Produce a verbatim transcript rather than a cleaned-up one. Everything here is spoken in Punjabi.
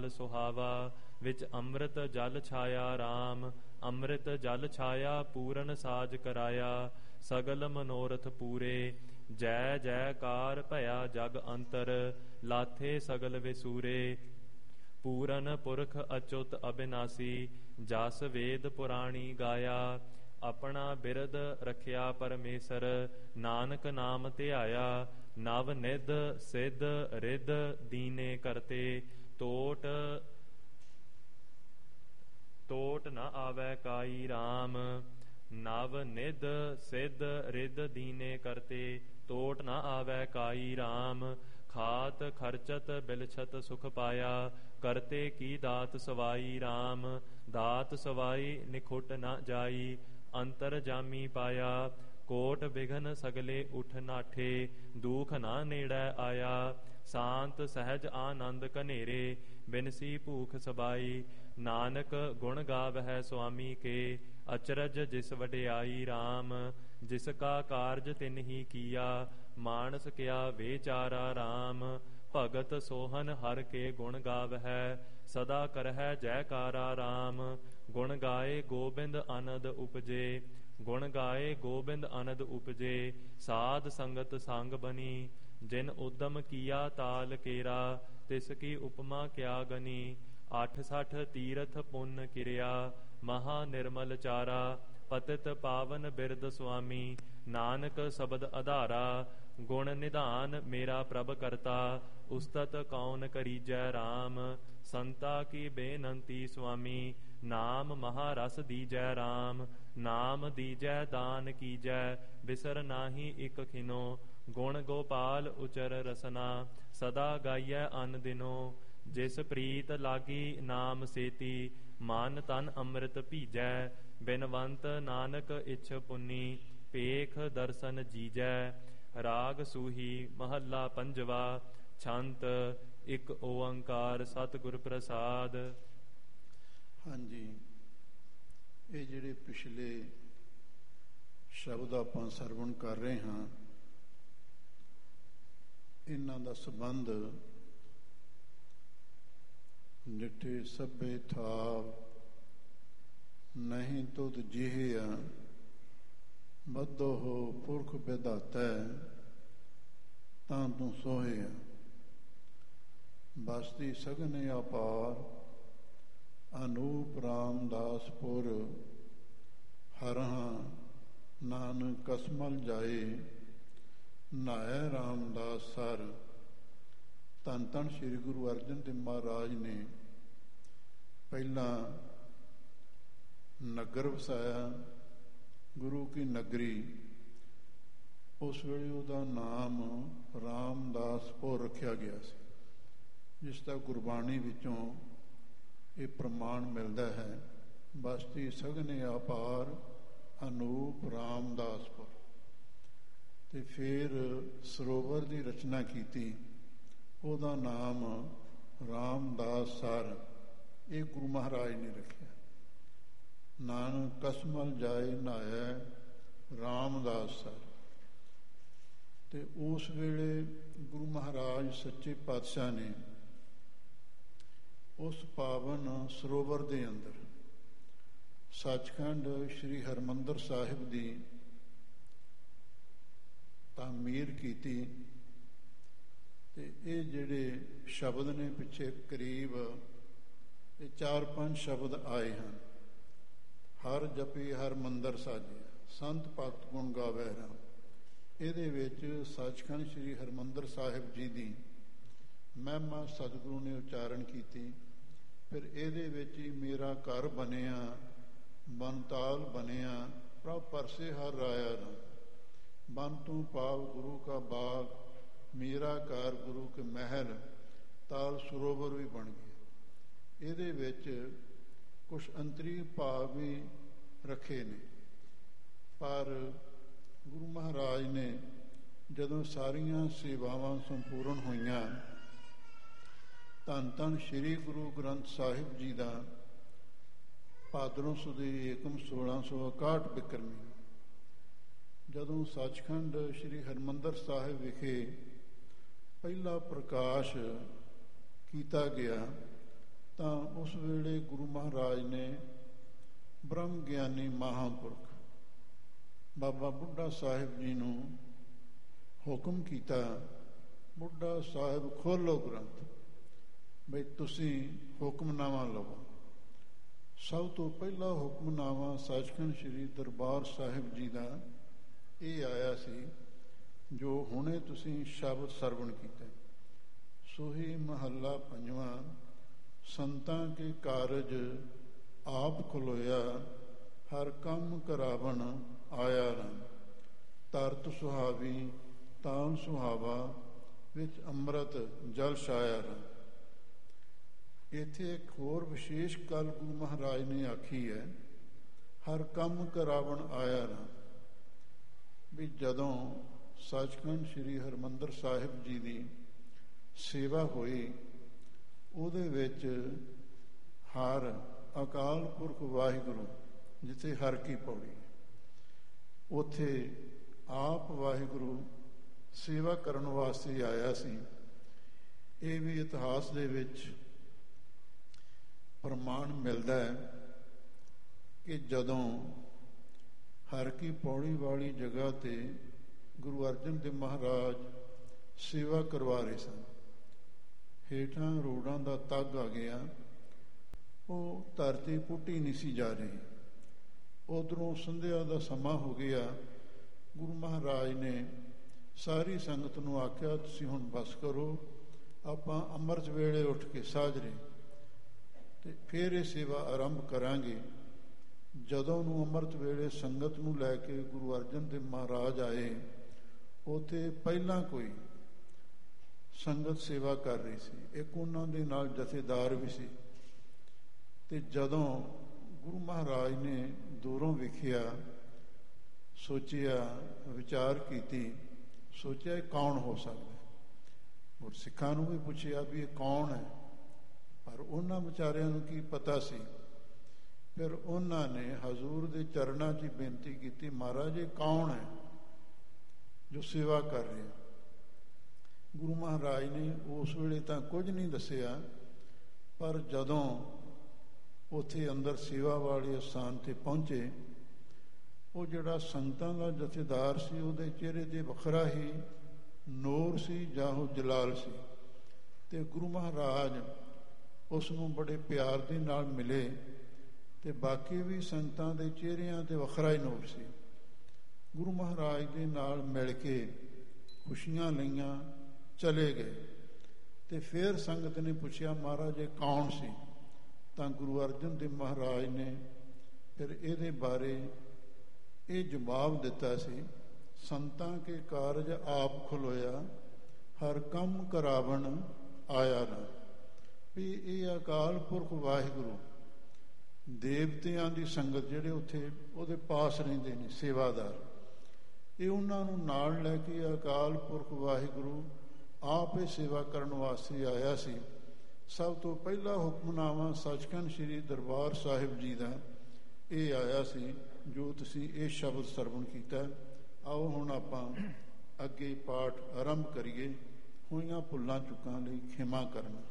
ਸੁਹਾਵਾ। ਵਿੱਚ ਅੰਮ੍ਰਿਤ ਜਲ ਛਾਇਆ ਰਾਮ, ਅੰਮ੍ਰਿਤ ਜਲ ਛਾਇਆ ਪੂਰਨ ਸਾਜ ਕਰਾਇਆ। ਸਗਲ ਮਨੋਰਥ ਪੂਰੇ, ਜੈ ਜੈਕਾਰ ਭਇਆ ਜਗ ਅੰਤਰ। ਲਾਥੇ ਸਗਲ ਵਿਸੂਰੇ, ਪੂਰਨ ਪੁਰਖ ਅਚੁੱਤ ਅਬਿਨਾਸੀ। ਜਸ ਵੇਦ ਪੁਰਾਣੀ ਗਾਇਆ, ਆਪਣਾ ਬਿਰਦ ਰਖਿਆ ਪਰਮੇਸ਼ਰ। ਨਾਨਕ ਨਾਮ ਧਿਆਇਆ, ਨਵ ਨਿਧ ਸਿੱਧ ਰਿੱਧ ਦੀਨੇ ਕਰਤੇ। ਤੋਟ ਤੋਟ ਨ ਆਵੈ ਕਾਈ ਰਾਮ, ਨਵ ਨਿਧ ਸਿੱਧ ਰਿੱਧ ਦੀਨੇ ਕਰਤੇ। ਤੋਟ ਨ ਆਵੈ ਕਾਈ ਰਾਮ, ਖਾਤ ਖਰਚਤ ਬਿਲਛਤ ਸੁਖ ਪਾਇਆ। ਕਰਤੇ ਕੀ ਦਾਤ ਸਵਾਈ ਰਾਮ, ਦਾਤ ਸਵਾਈ ਨਿਖੁੱਟ ਨ ਜਾਈ। ਅੰਤਰ ਜਾਮੀ ਪਾਇਆ, ਕੋਟ ਬਿਘਨ ਸਗਲੇ ਉਠ ਨਾਠੇ। ਦੁਖ ਨਾ ਨੇੜੈ ਆਇਆ, ਸ਼ਾਂਤ ਸਹਿਜ ਆਨੰਦ ਕਨੇਰੇ। ਬਿਨਸੀ ਭੂਖ ਸਬਾਈ, ਨਾਨਕ ਗੁਣ ਗਾਵਹਿ ਸੁਆਮੀ ਕੇ। ਅਚਰਜ ਜਿਸ ਵਡਿਆਈ ਰਾਮ, ਜਿਸ ਕਾ ਕਾਰਜ ਤਿਨ ਹੀ ਕੀਆ। ਮਾਨਸ ਕਿਆ ਵਿਚਾਰਾ ਰਾਮ, ਭਗਤ ਸੋਹਨ ਹਰ ਕੇ ਗੁਣ ਗਾਵਹਿ। ਸਦਾ ਕਰਹਿ ਜੈਕਾਰਾ ਰਾਮ, ਗੁਣ ਗਾਏ ਗੋਬਿੰਦ ਅਨੰਦ ਉਪਜੇ। ਗੁਣ ਗਾਏ ਗੋਬਿੰਦ ਅਨੰਦ ਉਪਜੇ, ਸਾਧ ਸੰਗਤ ਸੰਗ ਬਨੀ। ਜਿਨ ਉਦਮ ਕੀਆ ਤਾਲ ਕੇਰਾ, ਤਿਸ ਕੀ ਉਪਮਾ ਕਿਆ ਗਨੀ। ਅੱਠ ਸੱਠ ਤੀਰਥ ਪੁੰਨ ਕਿਰਿਆ, ਮਹਾ ਨਿਰਮਲ ਚਾਰਾ। ਪਤਿਤ ਪਾਵਨ ਬਿਰਦ ਸੁਆਮੀ, ਨਾਨਕ ਸ਼ਬਦ ਆਧਾਰਾ। ਗੁਣ ਨਿਧਾਨ ਮੇਰਾ ਪ੍ਰਭ ਕਰਤਾ, ਉਸਤਤ ਕੌਣ ਕਰੀਜੈ ਰਾਮ। ਸੰਤਾ ਕੀ ਬੇਨੰਤੀ ਸੁਆਮੀ, ਨਾਮ ਮਹਾਰਸ ਦੀਜੈ ਰਾਮ। ਨਾਮ ਦੀਜੈ ਦਾਨ ਕੀਜੈ, ਬਿਸਰ ਨਾਹੀ ਇਕ ਖਿਨੋ। ਗੁਣ ਗੋਪਾਲ ਉਚਰ ਰਸਨਾ, ਸਦਾ ਗਾਈਐ ਅਨ ਦਿਨੋ। ਜਿਸ ਪ੍ਰੀਤ ਲਾਗੀ ਨਾਮ ਸੇਤੀ, ਮਨ ਤਨ ਅੰਮ੍ਰਿਤ ਭੀਜੈ। ਬਿਨਵੰਤ ਨਾਨਕ ਇਛ ਪੁੰਨੀ, ਪੇਖ ਦਰਸ਼ਨ ਜੀਜੈ। ਰਾਗ ਸੂਹੀ ਮਹੱਲਾ ਪੰਜਵਾ। ਛੰਤ ਇੱਕ ਓੰਕਾਰ ਸਤਿਗੁਰ ਪ੍ਰਸਾਦ। ਹਾਂਜੀ, ਇਹ ਜਿਹੜੇ ਪਿਛਲੇ ਸ਼ਬਦ ਆਪਾਂ ਸਰਵਣ ਕਰ ਰਹੇ ਹਾਂ, ਇਹਨਾਂ ਦਾ ਸੰਬੰਧ ਨਿਠੇ ਸਭੇ ਥਾਵ ਨਹੀਂ ਤੁਧ ਜਿਹਿਆ। ਮੱਧੋ ਹੋ ਪੁਰਖ ਵਿਧਾਤੈ, ਤਾਂ ਤੂੰ ਸੋਹਿਆ। ਬਸਤੀ ਸਗਨ ਅਪਾਰ, ਅਨੂਪ ਰਾਮਦਾਸਪੁਰ। ਹਰਹਾਂ ਨਾਨਕ ਕਸਮਲ ਜਾਏ, ਨਾਇ ਰਾਮਦਾਸ ਸਰ। ਧੰਨ ਧੰਨ ਸ੍ਰੀ ਗੁਰੂ ਅਰਜਨ ਦੇਵ ਮਹਾਰਾਜ ਨੇ ਪਹਿਲਾਂ ਨਗਰ ਵਸਾਇਆ, ਗੁਰੂ ਕੀ ਨਗਰੀ। ਉਸ ਵੇਲੇ ਉਹਦਾ ਨਾਮ ਰਾਮਦਾਸਪੁਰ ਰੱਖਿਆ ਗਿਆ ਸੀ, ਜਿਸ ਦਾ ਗੁਰਬਾਣੀ ਵਿੱਚੋਂ ਇਹ ਪ੍ਰਮਾਣ ਮਿਲਦਾ ਹੈ। ਬਸਤੀ ਸਗਨ ਅਪਾਰ, ਅਨੂਪ ਰਾਮਦਾਸਪੁਰ। ਤੇ ਫਿਰ ਸਰੋਵਰ ਦੀ ਰਚਨਾ ਕੀਤੀ, ਉਹਦਾ ਨਾਮ ਰਾਮਦਾਸ ਸਰ। ਇਹ ਗੁਰੂ ਮਹਾਰਾਜ ਨੇ ਰੱਖਿਆ। ਨਾਨਕ ਕਸਮਲ ਜਾਏ, ਨਾਇ ਰਾਮਦਾਸ ਸਰ। ਤੇ ਉਸ ਵੇਲੇ ਗੁਰੂ ਮਹਾਰਾਜ ਸੱਚੇ ਪਾਤਸ਼ਾਹ ਨੇ ਉਸ ਪਾਵਨ ਸਰੋਵਰ ਦੇ ਅੰਦਰ ਸੱਚਖੰਡ ਸ੍ਰੀ ਹਰਿਮੰਦਰ ਸਾਹਿਬ ਦੀ ਤਾਮੀਰ ਕੀਤੀ। ਤੇ ਇਹ ਜਿਹੜੇ ਸ਼ਬਦ ਨੇ ਪਿੱਛੇ ਕਰੀਬ ਇਹ ਚਾਰ ਪੰਜ ਸ਼ਬਦ ਆਏ ਹਨ। ਹਰ ਜਪੀ ਹਰ ਮੰਦਰ ਸਾਜਿਆ, ਸੰਤ ਭਗਤ ਗੁਣ ਗਾਵੈ ਰਾਮ। ਇਹਦੇ ਵਿੱਚ ਸੱਚਖੰਡ ਸ੍ਰੀ ਹਰਿਮੰਦਰ ਸਾਹਿਬ ਜੀ ਦੀ ਮਹਿਮਾ ਸਤਿਗੁਰੂ ਨੇ ਉਚਾਰਨ ਕੀਤੀ। ਫਿਰ ਇਹਦੇ ਵਿੱਚ ਹੀ ਮੇਰਾ ਘਰ ਬਣਿਆ, ਬਨਤਾਲ ਬਣਿਆ, ਪ੍ਰਭ ਪਰਸੇ ਹਰ ਰਾਇਆ ਰਾਮ। ਬਨ ਤੂੰ ਪਾਵ ਗੁਰੂ ਕਾ ਬਾਗ, ਮੇਰਾ ਘਰ ਗੁਰੂ ਕੇ ਮਹਿਲ। ਤਾਲ ਸਰੋਵਰ ਵੀ ਬਣ ਗਿਆ। ਇਹਦੇ ਵਿੱਚ ਕੁਛ ਅੰਤਰੀ ਭਾਵ ਵੀ ਰੱਖੇ ਨੇ। ਪਰ ਗੁਰੂ ਮਹਾਰਾਜ ਨੇ ਜਦੋਂ ਸਾਰੀਆਂ ਸੇਵਾਵਾਂ ਸੰਪੂਰਨ ਹੋਈਆਂ, ਧੰਨ ਧੰਨ ਸ੍ਰੀ ਗੁਰੂ ਗ੍ਰੰਥ ਸਾਹਿਬ ਜੀ ਦਾ ਭਾਦਰੋਂ ਸੁਦੀ ਏਕਮ ਸੋਲਾਂ ਸੌ ਇਕਾਹਠ ਬਿਕਰਮੀ, ਜਦੋਂ ਸੱਚਖੰਡ ਸ੍ਰੀ ਹਰਿਮੰਦਰ ਸਾਹਿਬ ਵਿਖੇ ਪਹਿਲਾ ਪ੍ਰਕਾਸ਼ ਕੀਤਾ ਗਿਆ, ਤਾਂ ਉਸ ਵੇਲੇ ਗੁਰੂ ਮਹਾਰਾਜ ਨੇ ਬ੍ਰਹਮ ਗਿਆਨੀ ਮਹਾਂਪੁਰਖ ਬਾਬਾ ਬੁੱਢਾ ਸਾਹਿਬ ਜੀ ਨੂੰ ਹੁਕਮ ਕੀਤਾ, ਬੁੱਢਾ ਸਾਹਿਬ ਖੋਲ੍ਹੋ ਗ੍ਰੰਥ, ਬਈ ਤੁਸੀਂ ਹੁਕਮਨਾਮਾ ਲਵੋ। ਸਭ ਤੋਂ ਪਹਿਲਾ ਹੁਕਮਨਾਮਾ ਸੱਚਖੰਡ ਸ੍ਰੀ ਦਰਬਾਰ ਸਾਹਿਬ ਜੀ ਦਾ ਇਹ ਆਇਆ ਸੀ ਜੋ ਹੁਣੇ ਤੁਸੀਂ ਸ਼ਬਦ ਸਰਵਣ ਕੀਤਾ। ਸੋਹੀ ਮਹੱਲਾ ਪੰਜਵਾਂ। ਸੰਤਾਂ ਕੇ ਕਾਰਜ ਆਪ ਖਲੋਇਆ, ਹਰ ਕੰਮ ਕਰਾਵਣ ਆਇਆ ਰੰਗ। ਤਰਤ ਸੁਹਾਵੀ ਤਾਨ ਸੁਹਾਵਾ, ਵਿੱਚ ਅੰਮ੍ਰਿਤ ਜਲ ਛਾਇਆ ਰੰਗ। ਇੱਥੇ ਇੱਕ ਹੋਰ ਵਿਸ਼ੇਸ਼ ਗੱਲ ਗੁਰੂ ਮਹਾਰਾਜ ਨੇ ਆਖੀ ਹੈ, ਹਰ ਕੰਮ ਕਰਾਵਣ ਆਇਆ ਰੰਗ। ਵੀ ਜਦੋਂ ਸੱਚਖੰਡ ਸ੍ਰੀ ਹਰਿਮੰਦਰ ਸਾਹਿਬ ਜੀ ਦੀ ਸੇਵਾ ਹੋਈ, ਉਹਦੇ ਵਿੱਚ ਹਰ ਅਕਾਲ ਪੁਰਖ ਵਾਹਿਗੁਰੂ, ਜਿੱਥੇ ਹਰ ਕੀ ਪੌੜੀ, ਉੱਥੇ ਆਪ ਵਾਹਿਗੁਰੂ ਸੇਵਾ ਕਰਨ ਵਾਸਤੇ ਆਇਆ ਸੀ। ਇਹ ਵੀ ਇਤਿਹਾਸ ਦੇ ਵਿੱਚ ਪ੍ਰਮਾਣ ਮਿਲਦਾ ਹੈ ਕਿ ਜਦੋਂ ਹਰ ਕੀ ਪੌੜੀ ਵਾਲੀ ਜਗ੍ਹਾ ਤੇ ਗੁਰੂ ਅਰਜਨ ਦੇਵ ਮਹਾਰਾਜ ਸੇਵਾ ਕਰਵਾ ਰਹੇ ਸਨ, ਹੇਠਾਂ ਰੋੜਾਂ ਦਾ ਤੱਗ ਆ ਗਿਆ, ਉਹ ਧਰਤੀ ਪੁੱਟੀ ਨਹੀਂ ਸੀ ਜਾ ਰਹੀ। ਉਧਰੋਂ ਸੰਧਿਆ ਦਾ ਸਮਾਂ ਹੋ ਗਿਆ। ਗੁਰੂ ਮਹਾਰਾਜ ਨੇ ਸਾਰੀ ਸੰਗਤ ਨੂੰ ਆਖਿਆ, ਤੁਸੀਂ ਹੁਣ ਬਸ ਕਰੋ, ਆਪਾਂ ਅੰਮ੍ਰਿਤ ਵੇਲੇ ਉੱਠ ਕੇ ਸਾਜਰੇ ਤੇ ਫਿਰ ਇਹ ਸੇਵਾ ਆਰੰਭ ਕਰਾਂਗੇ। ਜਦੋਂ ਨੂੰ ਅੰਮ੍ਰਿਤ ਵੇਲੇ ਸੰਗਤ ਨੂੰ ਲੈ ਕੇ ਗੁਰੂ ਅਰਜਨ ਦੇਵ ਮਹਾਰਾਜ ਆਏ, ਉੱਥੇ ਪਹਿਲਾਂ ਕੋਈ ਸੰਗਤ ਸੇਵਾ ਕਰ ਰਹੀ ਸੀ, ਇੱਕ ਉਹਨਾਂ ਦੇ ਨਾਲ ਜਥੇਦਾਰ ਵੀ ਸੀ। ਤੇ ਜਦੋਂ ਗੁਰੂ ਮਹਾਰਾਜ ਨੇ ਦੂਰੋਂ ਵੇਖਿਆ, ਸੋਚਿਆ, ਵਿਚਾਰ ਕੀਤੀ, ਸੋਚਿਆ ਇਹ ਕੌਣ ਹੋ ਸਕਦਾ। ਔਰ ਸਿੱਖਾਂ ਨੂੰ ਵੀ ਪੁੱਛਿਆ ਵੀ ਇਹ ਕੌਣ ਹੈ, ਪਰ ਉਹਨਾਂ ਵਿਚਾਰਿਆਂ ਨੂੰ ਕੀ ਪਤਾ ਸੀ। ਫਿਰ ਉਹਨਾਂ ਨੇ ਹਜ਼ੂਰ ਦੇ ਚਰਨਾਂ 'ਚ ਬੇਨਤੀ ਕੀਤੀ, ਮਹਾਰਾਜ ਇਹ ਕੌਣ ਹੈ ਜੋ ਸੇਵਾ ਕਰ ਰਿਹਾ। ਗੁਰੂ ਮਹਾਰਾਜ ਨੇ ਉਸ ਵੇਲੇ ਤਾਂ ਕੁਝ ਨਹੀਂ ਦੱਸਿਆ, ਪਰ ਜਦੋਂ ਉੱਥੇ ਅੰਦਰ ਸੇਵਾ ਵਾਲੇ ਸਥਾਨ ਤੇ ਪਹੁੰਚੇ, ਉਹ ਜਿਹੜਾ ਸੰਗਤਾਂ ਦਾ ਜਥੇਦਾਰ ਸੀ, ਉਹਦੇ ਚਿਹਰੇ ਤੇ ਵੱਖਰਾ ਹੀ ਨੂਰ ਸੀ ਜਾਂ ਉਹ ਜਲਾਲ ਸੀ। ਤੇ ਗੁਰੂ ਮਹਾਰਾਜ ਉਸ ਨੂੰ ਬੜੇ ਪਿਆਰ ਦੇ ਨਾਲ ਮਿਲੇ, ਤੇ ਬਾਕੀ ਵੀ ਸੰਗਤਾਂ ਦੇ ਚਿਹਰਿਆਂ ਤੇ ਵੱਖਰਾ ਹੀ ਨੂਰ ਸੀ। ਗੁਰੂ ਮਹਾਰਾਜ ਦੇ ਨਾਲ ਮਿਲ ਕੇ ਖੁਸ਼ੀਆਂ ਲਈਆਂ, ਚਲੇ ਗਏ। ਤੇ ਫਿਰ ਸੰਗਤ ਨੇ ਪੁੱਛਿਆ, ਮਹਾਰਾਜ ਇਹ ਕੌਣ ਸੀ? ਤਾਂ ਗੁਰੂ ਅਰਜਨ ਦੇਵ ਮਹਾਰਾਜ ਨੇ ਫਿਰ ਇਹਦੇ ਬਾਰੇ ਇਹ ਜਵਾਬ ਦਿੱਤਾ ਸੀ, ਸੰਤਾਂ ਕੇ ਕਾਰਜ ਆਪ ਖਲੋਇਆ, ਹਰ ਕੰਮ ਕਰਾਵਣ ਆਇਆ ਨਾ। ਵੀ ਇਹ ਅਕਾਲ ਪੁਰਖ ਵਾਹਿਗੁਰੂ ਦੇਵਤਿਆਂ ਦੀ ਸੰਗਤ ਜਿਹੜੇ ਉੱਥੇ ਉਹਦੇ ਪਾਸ ਰਹਿੰਦੇ ਨੇ ਸੇਵਾਦਾਰ, ਇਹ ਉਹਨਾਂ ਨੂੰ ਨਾਲ ਲੈ ਕੇ ਅਕਾਲ ਪੁਰਖ ਵਾਹਿਗੁਰੂ ਆਪ ਇਹ ਸੇਵਾ ਕਰਨ ਵਾਸਤੇ ਆਇਆ ਸੀ। ਸਭ ਤੋਂ ਪਹਿਲਾ ਹੁਕਮਨਾਮਾ ਸੱਚਖੰਡ ਸ੍ਰੀ ਦਰਬਾਰ ਸਾਹਿਬ ਜੀ ਦਾ ਇਹ ਆਇਆ ਸੀ ਜੋ ਤੁਸੀਂ ਇਹ ਸ਼ਬਦ ਸਰਵਣ ਕੀਤਾ। ਆਓ ਹੁਣ ਆਪਾਂ ਅੱਗੇ ਪਾਠ ਆਰੰਭ ਕਰੀਏ। ਹੋਈਆਂ ਭੁੱਲਾਂ ਚੁੱਕਾਂ ਲਈ ਖਿਮਾ ਕਰਨਾ।